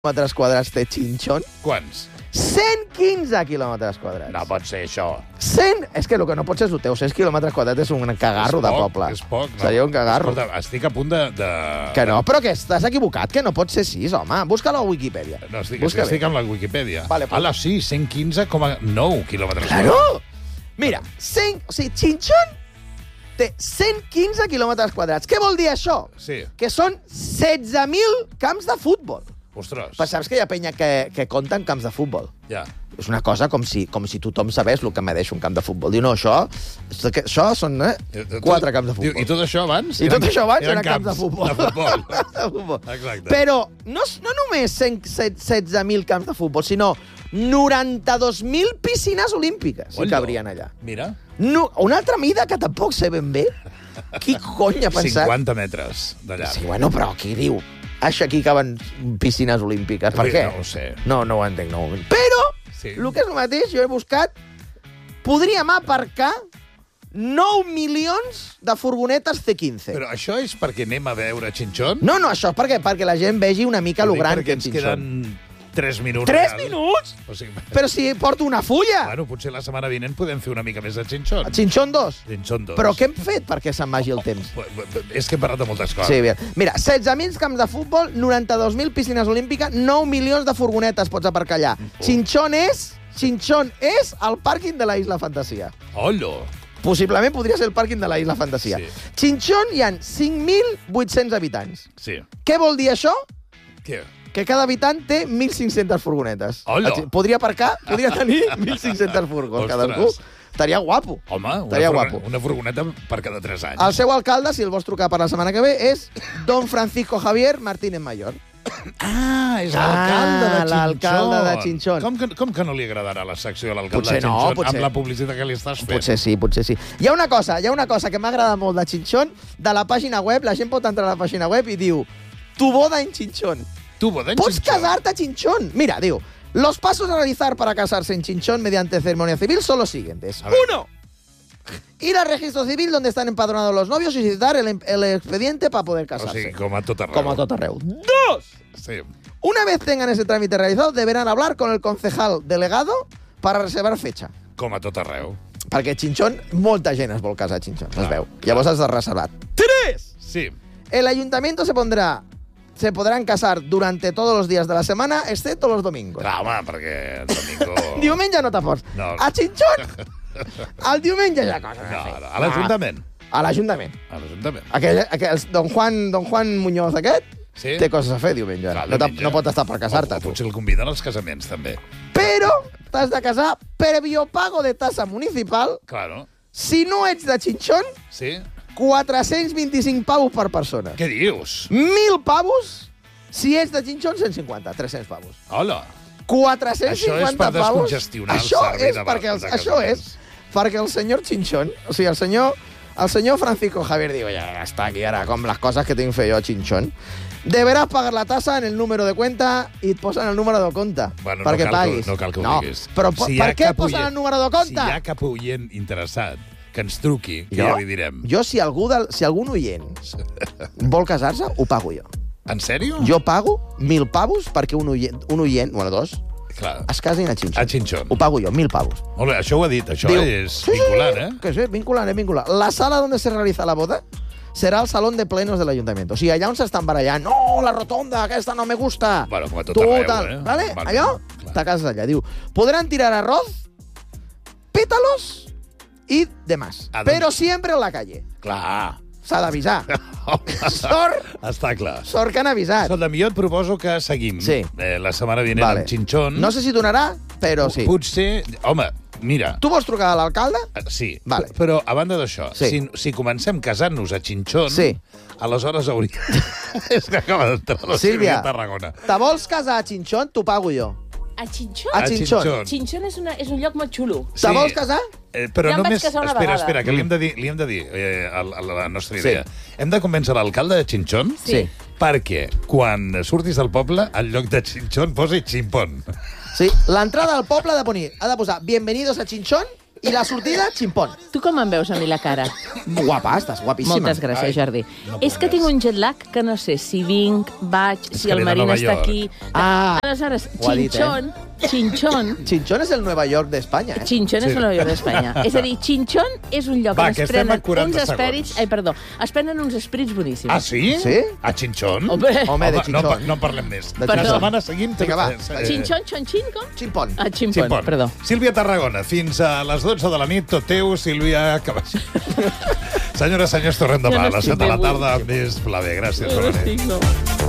quilòmetres quadrats té Chinchón? Quants? 115 quilòmetres quadrats. No pot ser això. 100... És que el que no pot ser és el teu. 6 quilòmetres quadrats és un cagarro de poble. És poc, no? Seria un cagarro. Escolta, estic a punt de... Que no, però que estàs equivocat, que no pot ser 6, home. Busca-lo a Wikipedia. No, estic amb la Wikipedia. Vale, pues... Ala, sí, 115,9 quilòmetres. Claro! Mira, Chinchón té 115 quilòmetres quadrats. Què vol dir això? Sí. Que són 16.000 camps de futbol. Ostres. Però saps que hi ha penya que compta en camps de futbol? Ja. És una cosa com si tothom sabés el que medeix un camp de futbol. Diu, no, això són 4 camps de futbol. I tot això abans? I tot això abans eren camps de futbol. De futbol. De futbol. Exacte. Però no només 16.000 camps de futbol, sinó 92.000 piscines olímpiques hi cabrien allà. Mira. No, una altra mida que tampoc sé ben bé. Qui cony ha pensat? 50 metres de llarg. Sí, bueno, però qui diu? Aquí caben piscines olímpiques. Per què? No ho sé. No ho entenc. No. Però, sí. El que és el mateix, jo he buscat, podríem aparcar 9 milions de furgonetes C15. Però això és perquè anem a veure Chinchón? No, això és perquè la gent vegi una mica lo gran que és Chinchón. Perquè ens queden 3 minuts. 3 minuts? O sigui, però si porto una fulla! Bueno, potser la setmana vinent podem fer una mica més de Chinchón. Chinchón 2? Chinchón 2. Però què hem fet perquè se'n vagi el temps? És que hem parlat de moltes coses. Sí, bé. Mira, 16.000 camps de futbol, 92.000 piscines olímpiques, 9 milions de furgonetes pots aparcar allà. Chinchón és el pàrquing de la Isla Fantasia. Hola! Possiblement podria ser el pàrquing de la Isla Fantasia. Sí. Chinchón hi ha 5.800 habitants. Sí. Què vol dir això? Què? Que cada habitant té 1.500 furgonetes. Hola! Podria aparcar, podria tenir 1.500 furgons. Cadascú. Estaria guapo. Home, una furgoneta per cada 3 anys. El seu alcalde, si el vols trucar per la setmana que ve, és Don Francisco Javier Martínez Mayor. És l'alcalde de Chinchón. L'alcalde de Chinchón. Com que no li agradarà la secció a l'alcalde potser de Chinchón potser. amb la publicitat que li estàs fent? Potser sí. Hi ha una cosa que m'ha agradat molt de Chinchón, de la pàgina web, la gent pot entrar a la pàgina web i diu tu boda en Chinchón. Pots casarte a Chinchón. Mira, diu, los pasos a realizar para casarse en Chinchón mediante ceremonia civil son los siguientes. 1. Ir al registro civil donde están empadronados los novios y citar el expediente para poder casarse. O sigui, com a tot arreu. Como a tot arreu. 2. Sí. Una vez tengan ese trámite realizado, deberán hablar con el concejal delegado para reservar fecha. Com a tot arreu. Perquè Chinchón, molta gent es vol casar a Chinchón, es veu. Llavors has de reservar. 3. Sí. El ayuntamiento se podrán casar durante todos los días de la semana, excepto los domingos. Clar, home, perquè el domingo... Diumenge no t'apots. No. A Chinchón, el diumenge hi ha coses a fer. A l'Ajuntament. A l'Ajuntament. A l'Ajuntament. Aquell Don Juan Muñoz aquest sí? Té coses a fer diumenge. Clar, no pot estar per casar-te. O potser el conviden als casaments, també. Però t'has de casar previo pago de tasa municipal. Claro. Si no ets de Chinchón, sí? 425 pavos per persona. Què dius? 1.000 pavos, si ets de Chinchón, 150, 300 pavos. Hola. 450 això és per pavos. Descongestionar el servei de Això és perquè el senyor Chinchón, o sigui, el senyor Francisco Javier diu, ja està aquí ara, com les coses que tinc que fer jo a Chinchón. Deberàs pagar la tasa en el número de cuenta i et posen el número de compte perquè paguis. No cal que ho diguis. Però per què et posen el número de compte? Si hi ha cap oient interessat, que ens truqui, que ja li direm. Jo, si algun oient vol casar-se, ho pago jo. En sèrio? Jo pago 1.000 pavos perquè un oient, bueno, 2, clar, es casin a Chinchón. A Chinchón. Ho pago jo, 1.000 pavos. Molt bé, això ho ha dit, això és vinculant, eh? Que sí, vinculant. La sala donde se realiza la boda será el salón de plenos del ayuntamiento. O sigui, allà on s'estan barallant, no, la rotonda, aquesta no me gusta. Bueno, com a tot arreu, ¿vale? Allò, te cases allà. Diu, podrán tirar arroz, pétalos y demás. Pero siempre en la calle. Clar. S'ha d'avisar. Està clar. Sort que han avisat. Escolta, jo et proposo que seguim la setmana vinent amb Chinchón. No sé si donarà, però sí. Potser... Home, mira... Tu vols trucar a l'alcalde? Sí, vale. Però a banda d'això, si comencem casant-nos a Chinchón, aleshores hauria... És que acaba d'entrar la Sílvia a Tarragona. Te vols casar a Chinchón? T'ho pago jo. A Chinchón? A Chinchón. Chinchón és un lloc molt xulo. Te vols casar? Però ja només... Espera, que li hem de dir a la nostra idea. Hem de convèncer l'alcalde de Chinchón perquè quan surtis del poble, al lloc de Chinchón posi Chimpón. Sí, l'entrada al poble ha de posar Bienvenidos a Chinchón I la sortida, ximpón. Tu com em veus a mi la cara? Guapa, estàs guapíssima. Moltes gràcies, Ai, Jordi. no puc És que més. tinc un jet lag que no sé si vinc, vaig, És si que el ve de Marín Nova està York. aquí... Ah. Aleshores, Ho ha dit, Chinchón Chinchón és el Nova York d'Espanya, eh? Chinchón és Sí. el Nova York d'Espanya. És a dir, Chinchón és un lloc Va, on que es estem a prenen 40 uns esperits... segons. Ai, perdó. Es prenen uns esperits boníssims. Ah, sí? Sí? A Chinchón? Home. Home, de Chinchón. No en parlem més. De La Chinchón. setmana seguint... Vinga, va. Chinchón, xonxin, com? Ximpón. Ah, Chimpón, perdó. Sílvia Tarragona, fins a les 12 de la nit, tot teu, Sílvia Cabàs. Senyores, senyors, tornem demà Jo no a les 7 estic de la bé tarda avui. amb més Flavé. Gràcies, No Romanet. estic, no.